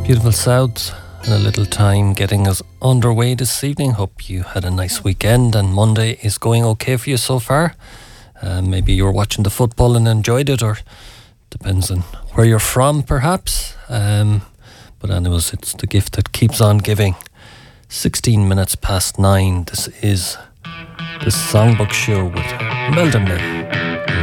Beautiful South and a little time getting us underway this evening. Hope you had a nice weekend and Monday is going okay for you so far. Maybe you were watching the football and enjoyed it, or depends on where you're from perhaps. But anyways, it's the gift that keeps on giving. 16 minutes past 9. This is the Songbook Show with Melda Mill.